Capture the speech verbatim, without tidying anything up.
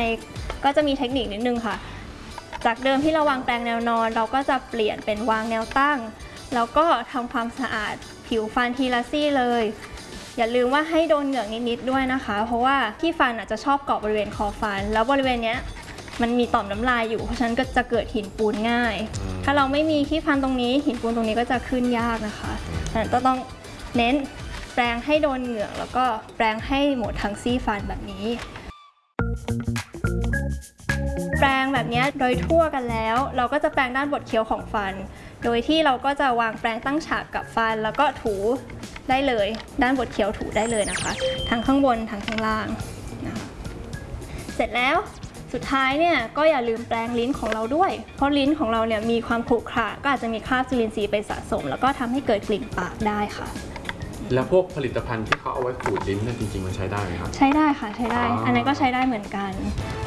ก็จะมีเทคนิคนิดนึงค่ะจากเดิมที่เราวางแปรงแนวนอนเราก็จะเปลี่ยนเป็นวางแนวตั้งแล้วก็ทำความสะอาดผิวฟันทีละซี่เลยอย่าลืมว่าให้โดนเหงือกนิดๆด้วยนะคะเพราะว่าที่ฟันอาจจะชอบเกาะบริเวณคอฟันแล้วบริเวณเนี้ยมันมีต่อมน้ำลายอยู่เพราะฉะนั้นก็จะเกิดหินปูนง่ายถ้าเราไม่มีที่ฟันตรงนี้หินปูนตรงนี้ก็จะขึ้นยากนะคะฉะนั้นต้องเน้นแปรงให้โดนเหงือกแล้วก็แปรงให้หมดทั้งซี่ฟันแบบนี้แปรงแบบนี้โดยทั่วกันแล้วเราก็จะแปรงด้านบดเคี้ยวของฟันโดยที่เราก็จะวางแปรงตั้งฉากกับฟันแล้วก็ถูได้เลยด้านบดเคี้ยวถูได้เลยนะคะทั้งข้างบนทั้งข้างล่างนะเสร็จแล้วสุดท้ายเนี่ยก็อย่าลืมแปรงลิ้นของเราด้วยเพราะลิ้นของเราเนี่ยมีความขรุขระก็อาจจะมีคราบจุลินทรีย์ไปสะสมแล้วก็ทำให้เกิดกลิ่นปากได้ค่ะแล้วพวกผลิตภัณฑ์ที่เขาเอาไว้ขูดลิ้นเนี่ยจริงๆมันใช้ได้ไหมครับใช้ได้ค่ะใช้ได้ อ, อันนั้นก็ใช้ได้เหมือนกัน